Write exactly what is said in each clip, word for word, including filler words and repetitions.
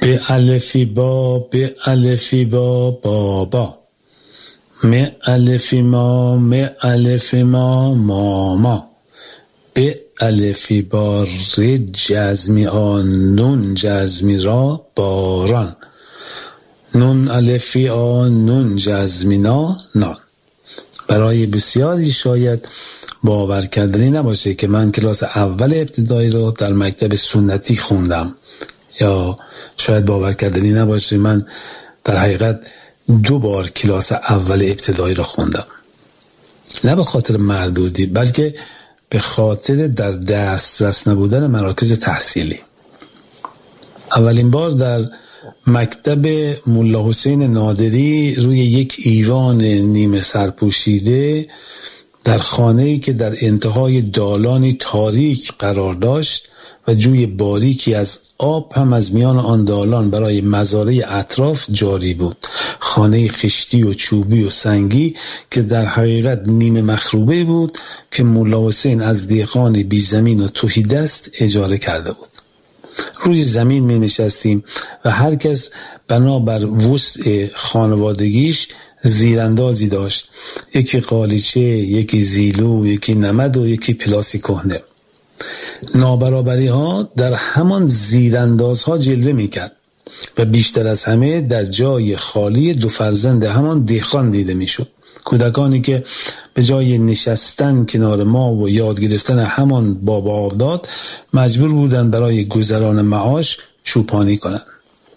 به الفی با به الفی با بابا، م الفی ما م الفی ما ماما، به الفی با ر جزمی آ نون جزمی را باران، نون الفی آ نون جزمی نا نان. برای بسیاری شاید باور کردنی نباشه که من کلاس اول ابتدایی رو در مکتب سنتی خوندم، یا شاید باور کردنی نباشه من در حقیقت دو بار کلاس اول ابتدایی رو خوندم. نه به خاطر مردودی، بلکه به خاطر در دسترس نبودن مراکز تحصیلی. اولین بار در مکتب ملا حسین نادری روی یک ایوان نیمه سرپوشیده در خانه‌ای که در انتهای دالانی تاریک قرار داشت و جوی باریکی از آب هم از میان آن دالان برای مزارع اطراف جاری بود. خانه خشتی و چوبی و سنگی که در حقیقت نیمه مخروبه بود که ملا حسین از دیقان بی زمین و تهیدست اجاره کرده بود. روی زمین می نشستیم و هر کس بنابر وسع خانوادگیش زیراندازی داشت. یکی قالیچه، یکی زیلو، یکی نمد و یکی پلاسی کهنه. نابرابری ها در همان زیراندازها جلوه می کرد و بیشتر از همه در جای خالی دو فرزند همان دهقان دیده می شد. کودکانی که به جای نشستن کنار ما و یاد گرفتن همان باب آبداد مجبور بودند برای گذران معاش چوپانی کنند.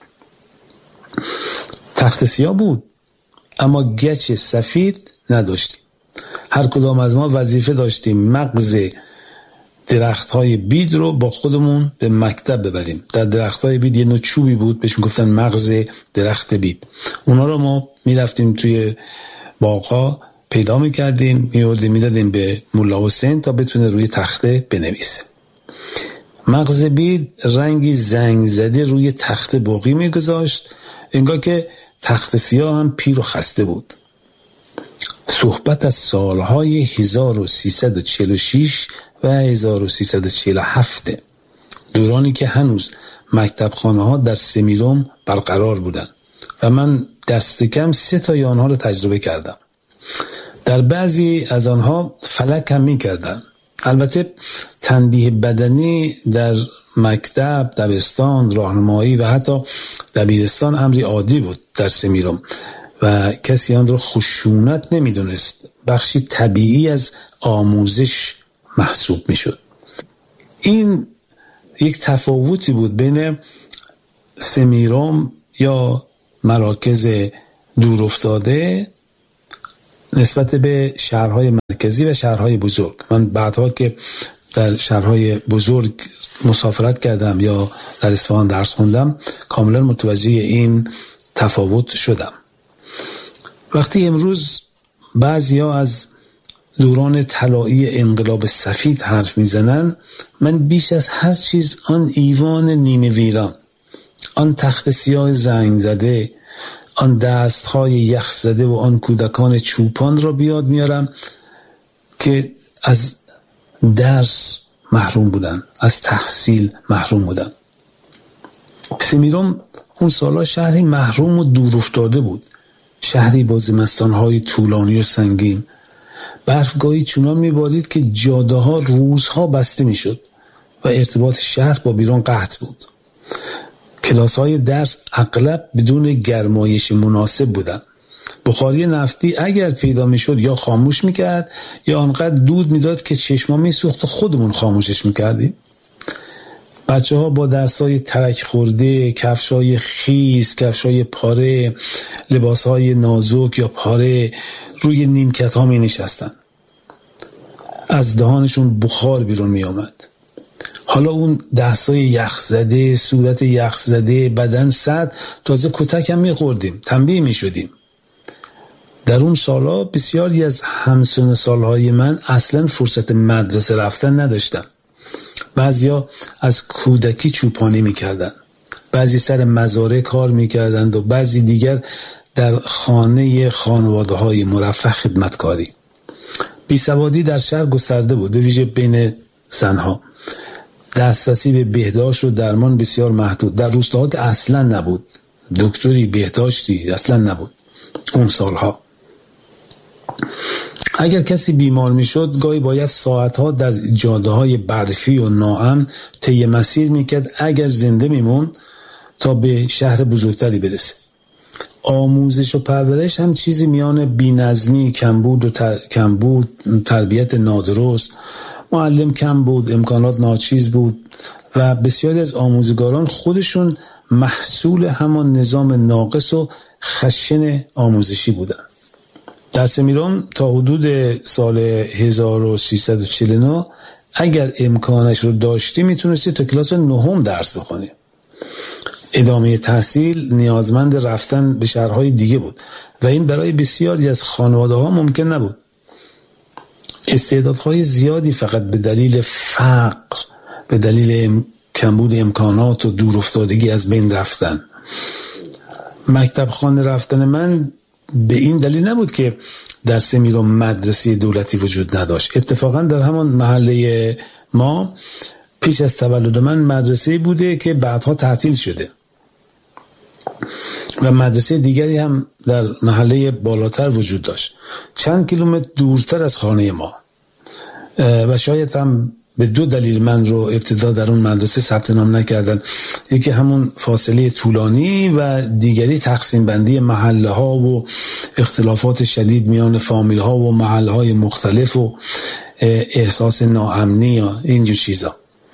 تخت سیاه بود اما گچ سفید نداشتیم. هر کدام از ما وظیفه داشتیم مغز درخت‌های بید رو با خودمون به مکتب ببریم. در درخت‌های بید یه نوع چوبی بود بهش میگفتن مغز درخت بید. اونا رو ما میرفتیم توی باغ‌ها پیدا می‌کردیم، می‌آوردیم میدادیم به ملا حسین تا بتونه روی تخته بنویسه. مغز بید رنگی زنگ زده روی تخت باقی می‌گذاشت، انگار که تخت سیاه هم پیر و خسته بود. صحبت از سالهای هزار و سیصد و چهل و شش و هزار و سیصد و چهل و هفت، دورانی که هنوز مکتب خانه ها در سمیرم برقرار بودن و من دست کم سه تای آنها رو تجربه کردم. در بعضی از آنها فلک هم می کردن. البته تنبیه بدنی در مکتب، دبستان، راهنمایی و حتی دبیرستان امری عادی بود در سمیرم و کسی آن را خشونت نمی دونست. بخشی طبیعی از آموزش محسوب می شد. این یک تفاوتی بود بین سمیرم یا مراکز دور افتاده نسبت به شهرهای مرکزی و شهرهای بزرگ. من بعدها که در شهرهای بزرگ مسافرت کردم یا در اصفهان درس خوندم کاملا متوجه این تفاوت شدم. وقتی امروز بعضیا از دوران طلایی انقلاب سفید حرف میزنن، من بیش از هر چیز آن ایوان نیمه ویران، آن تخت سیاه زنگ زده، آن دستهای یخ زده و آن کودکان چوپان را بیاد میارم که از درس محروم بودن، از تحصیل محروم بودن. سمیرم اون سالا شهری محروم و دور افتاده بود، شهری با زمستانهای طولانی و سنگین. برفگاهی چنان میبارید که جاده ها روزها بسته میشد و ارتباط شهر با بیرون قطع بود. کلاس های درس اغلب بدون گرمایش مناسب بودند. بخاری نفتی اگر پیدا میشد یا خاموش میکرد یا آنقدر دود میداد که چشما میسوخت و خودمون خاموشش میکردیم. بچه ها با دستای ترک خورده، کفشای خیس، کفشای پاره، لباسهای نازک یا پاره روی نیمکت ها می نشستن. از دهانشون بخار بیرون می آمد. حالا اون دستای یخ زده، صورت یخ زده، بدن سرد، تازه کتک هم می خوردیم، تنبیه می شدیم. در اون سالا بسیاری از همسن سالهای من اصلا فرصت مدرسه رفتن نداشتن. بعضیا از کودکی چوپانی میکردن، بعضی سر مزارع کار میکردند و بعضی دیگر در خانه خانواده های مرفه خدمتکاری. بیسوادی در شهر گسترده بود، به ویژه بین زنها. دسترسی به بهداشت و درمان بسیار محدود. در روستاها که اصلا نبود، دکتری بهداشتی اصلا نبود اون سالها. اگر کسی بیمار میشد گاهی باید ساعتها در جاده های برفی و ناامن طی مسیر میکرد اگر زنده میمون تا به شهر بزرگتری برسه. آموزش و پرورش هم چیزی میان بی‌نظمی، کمبود و تر... کمبود، تربیت نادرست، معلم کم بود، امکانات ناچیز بود و بسیاری از آموزگاران خودشون محصول همان نظام ناقص و خشن آموزشی بودن. در سمیران تا حدود سال هزار و سیصد و چهل و نه اگر امکانش رو داشتی میتونستی تا کلاس نهم درس بخونی. ادامه تحصیل نیازمند رفتن به شهرهای دیگه بود و این برای بسیاری از خانواده ها ممکن نبود. استعدادهای زیادی فقط به دلیل فقر، به دلیل کمبود امکانات و دور افتادگی از بین رفتن. مکتب خانه رفتن من به این دلیل نبود که در سمیران مدرسه دولتی وجود نداشت. اتفاقا در همان محله ما پیش از تولد من مدرسه بوده که بعدها تعطیل شده و مدرسه دیگری هم در محله بالاتر وجود داشت، چند کیلومتر دورتر از خانه ما، و شاید هم به دو دلیل من رو ابتدا در اون مدرسه ثبت نام نکردن. یکی همون فاصله طولانی و دیگری تقسیم بندی محله ها و اختلافات شدید میان فامیل ها و محله های مختلف و احساس ناامنی و اینجور چیزا.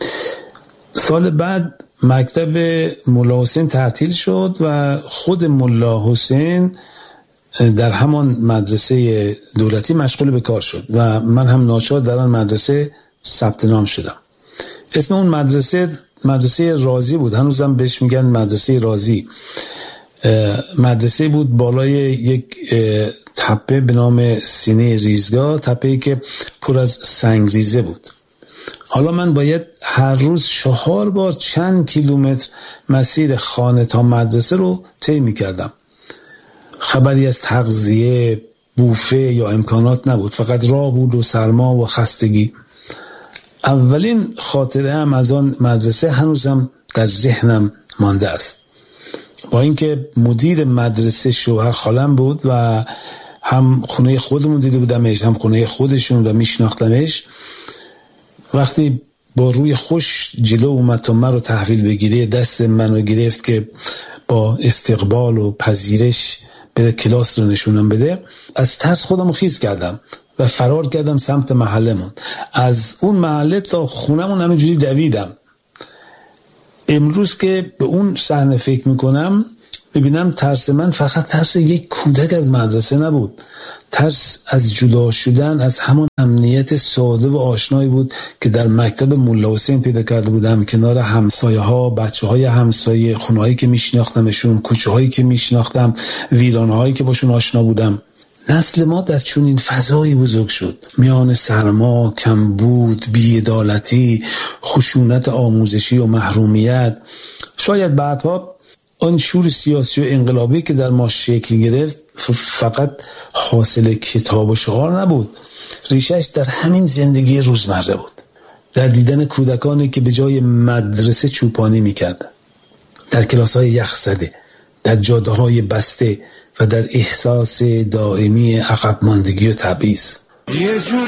سال بعد مکتب ملا حسین تعطیل شد و خود ملا حسین در همان مدرسه دولتی مشغول به کار شد و من هم ناچار در آن مدرسه ثبت نام شدم. اسم اون مدرسه مدرسه رازی بود، هنوزم بهش میگن مدرسه رازی. مدرسه بود بالای یک تپه به نام سینه ریزگاه، تپه‌ای که پر از سنگریزه بود. حالا من باید هر روز چهار بار چند کیلومتر مسیر خانه تا مدرسه رو طی می‌کردم. خبری از تغذیه، بوفه یا امکانات نبود، فقط راه بود و سرما و خستگی. اولین خاطره هم از آن مدرسه هنوزم در ذهنم مانده است. با اینکه مدیر مدرسه شوهر خالم بود و هم خونه خودمون دیده بودمش هم خونه خودشون و میشناختمش، وقتی با روی خوش جلو اومد تا من رو تحویل بگیره، دست منو گرفت که با استقبال و پذیرش بره کلاس رو نشونم بده، از ترس خودم رو خیز کردم و فرار کردم سمت محلمون. از اون محله تا خونمون همینجوری دویدم. امروز که به اون صحنه فکر میکنم ببینم ترس من فقط ترس یک کودک از مدرسه نبود، ترس از جدا شدن از همان امنیت ساده و آشنایی بود که در مکتب ملا حسین پیدا کرده بودم، کنار همسایه ها، بچه های همسایه، خونه هایی که میشناختمشون، کوچه هایی که میشناختم، ویرانه هایی که باشون آشنا بودم. نسل ما در چنین فضایی بزرگ شد، میان سرما، کمبود، بی‌عدالتی، خشونت آموزشی و محرومیت. شاید بعدها آن شور سیاسی و انقلابی که در ما شکل گرفت فقط حاصل کتاب و شعار نبود، ریشش در همین زندگی روزمره بود، در دیدن کودکانی که به جای مدرسه چوپانی میکردن، در کلاس‌های یخزده، در جاده‌های بسته و در احساس دائمی عقب ماندگی و تبعیض.